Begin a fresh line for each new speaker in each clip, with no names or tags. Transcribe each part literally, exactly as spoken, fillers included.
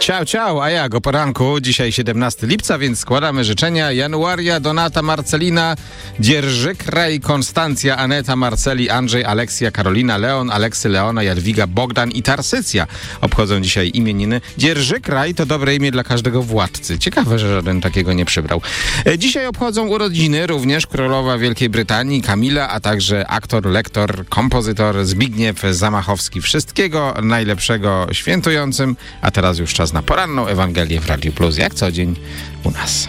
Ciao, ciao, a jak o poranku, dzisiaj siedemnastego lipca, więc składamy życzenia Januaria, Donata, Marcelina, Dzierży kraj, Konstancja, Aneta, Marceli, Andrzej, Aleksja, Karolina, Leon, Aleksy, Leona, Jadwiga, Bogdan i Tarsycja obchodzą dzisiaj imieniny. Dzierży kraj to dobre imię dla każdego władcy. Ciekawe, że żaden takiego nie przybrał. Dzisiaj obchodzą urodziny również królowa Wielkiej Brytanii Kamila, a także aktor, lektor, kompozytor Zbigniew Zamachowski. Wszystkiego najlepszego świętującym, a teraz już czas na poranną Ewangelię w Radiu Plus, jak co dzień u nas.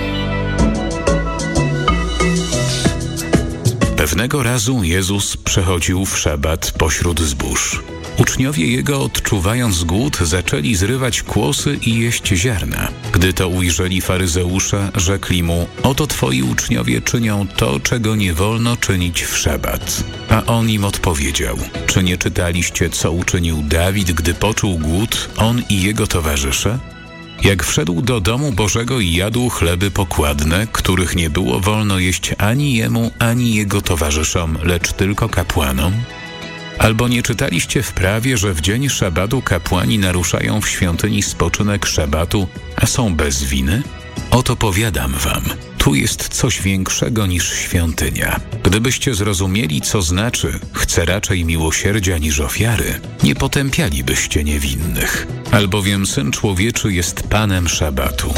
Pewnego razu Jezus przechodził w szabat pośród zbóż. Uczniowie Jego, odczuwając głód, zaczęli zrywać kłosy i jeść ziarna. Gdy to ujrzeli faryzeusze, rzekli mu: oto twoi uczniowie czynią to, czego nie wolno czynić w szabat. A on im odpowiedział: czy nie czytaliście, co uczynił Dawid, gdy poczuł głód, on i jego towarzysze? Jak wszedł do domu Bożego i jadł chleby pokładne, których nie było wolno jeść ani jemu, ani jego towarzyszom, lecz tylko kapłanom? Albo nie czytaliście w prawie, że w dzień szabatu kapłani naruszają w świątyni spoczynek szabatu, a są bez winy? Oto powiadam wam, tu jest coś większego niż świątynia. Gdybyście zrozumieli, co znaczy chcę raczej miłosierdzia niż ofiary, nie potępialibyście niewinnych. Albowiem Syn Człowieczy jest Panem szabatu.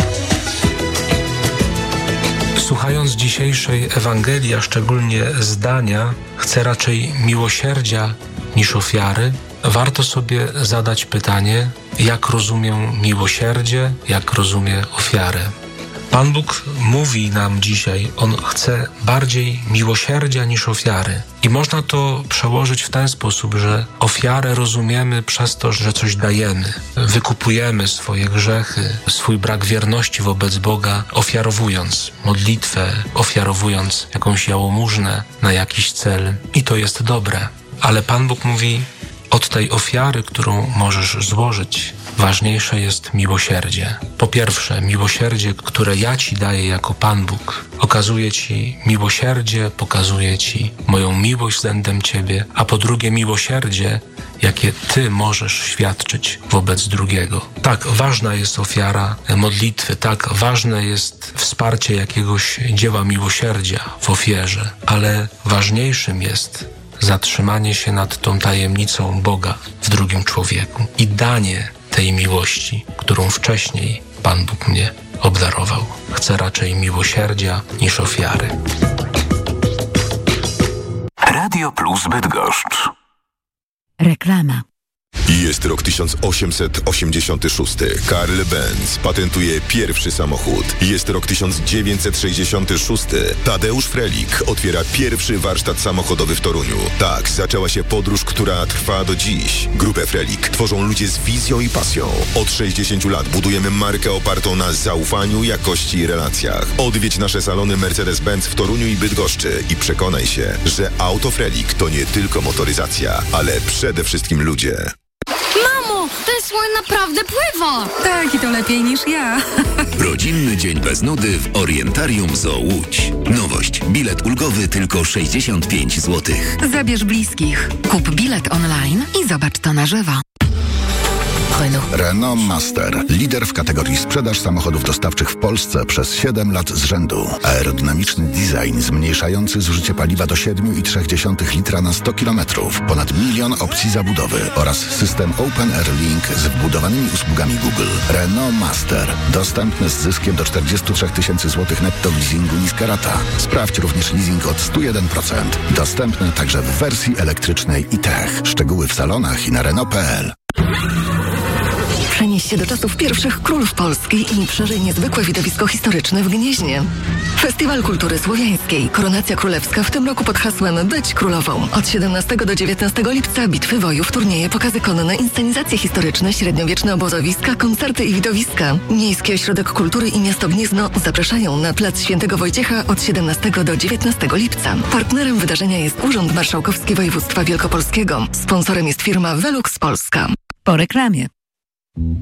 Słuchając dzisiejszej Ewangelii, a szczególnie zdania chcę raczej miłosierdzia niż ofiary, warto sobie zadać pytanie, jak rozumiem miłosierdzie, jak rozumiem ofiarę. Pan Bóg mówi nam dzisiaj, On chce bardziej miłosierdzia niż ofiary. I można to przełożyć w ten sposób, że ofiarę rozumiemy przez to, że coś dajemy. Wykupujemy swoje grzechy, swój brak wierności wobec Boga, ofiarowując modlitwę, ofiarowując jakąś jałmużnę na jakiś cel. I to jest dobre. Ale Pan Bóg mówi, od tej ofiary, którą możesz złożyć, ważniejsze jest miłosierdzie. Po pierwsze, miłosierdzie, które ja Ci daję jako Pan Bóg. Okazuję Ci miłosierdzie, pokazuję Ci moją miłość względem Ciebie, a po drugie miłosierdzie, jakie Ty możesz świadczyć wobec drugiego. Tak, ważna jest ofiara modlitwy, tak, ważne jest wsparcie jakiegoś dzieła miłosierdzia w ofierze, ale ważniejszym jest zatrzymanie się nad tą tajemnicą Boga w drugim człowieku i danie tej miłości, którą wcześniej Pan Bóg mnie obdarował. Chcę raczej miłosierdzia niż ofiary.
Radio Plus Bydgoszcz.
Reklama.
Jest rok tysiąc osiemset osiemdziesiąty szósty. Karl Benz patentuje pierwszy samochód. Jest rok tysiąc dziewięćset sześćdziesiąty szósty. Tadeusz Frelik otwiera pierwszy warsztat samochodowy w Toruniu. Tak, zaczęła się podróż, która trwa do dziś. Grupę Frelik tworzą ludzie z wizją i pasją. Od sześćdziesięciu lat budujemy markę opartą na zaufaniu, jakości i relacjach. Odwiedź nasze salony Mercedes-Benz w Toruniu i Bydgoszczy i przekonaj się, że auto Frelik to nie tylko motoryzacja, ale przede wszystkim ludzie.
Ten słoń naprawdę pływa!
Tak, i to lepiej niż ja.
Rodzinny dzień bez nudy w Orientarium Zoo Łódź. Nowość. Bilet ulgowy tylko sześćdziesiąt pięć złotych.
Zabierz bliskich. Kup bilet online i zobacz to na żywo. Renault.
Renault Master. Lider w kategorii sprzedaż samochodów dostawczych w Polsce przez siedem lat z rzędu. Aerodynamiczny design zmniejszający zużycie paliwa do siedem przecinek trzy litra na sto kilometrów. Ponad milion opcji zabudowy oraz system Open Air Link z wbudowanymi usługami Google. Renault Master. Dostępny z zyskiem do czterdzieści trzy tysięcy złotych netto w leasingu niska rata. Sprawdź również leasing od sto jeden procent. Dostępny także w wersji elektrycznej i Tech. Szczegóły w salonach i na Renault kropka p l.
Przenieś się do czasów pierwszych królów Polski i przeżyj niezwykłe widowisko historyczne w Gnieźnie. Festiwal Kultury Słowiańskiej. Koronacja Królewska w tym roku pod hasłem Być Królową. Od siedemnastego do dziewiętnastego lipca bitwy wojów, turnieje, pokazy konne, inscenizacje historyczne, średniowieczne obozowiska, koncerty i widowiska. Miejski Ośrodek Kultury i Miasto Gniezno zapraszają na plac Świętego Wojciecha od siedemnastego do dziewiętnastego lipca. Partnerem wydarzenia jest Urząd Marszałkowski Województwa Wielkopolskiego. Sponsorem jest firma Velux Polska.
Po reklamie.